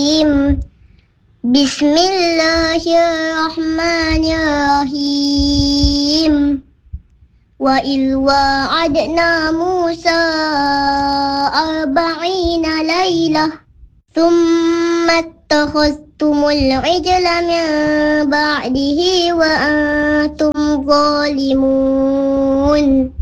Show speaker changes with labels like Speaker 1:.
Speaker 1: بسم الله الرحمن الرحيم وإذ واعدنا موسى 40 ليلة ثم اتخذتم العجل من بعده وأنتم ظالمون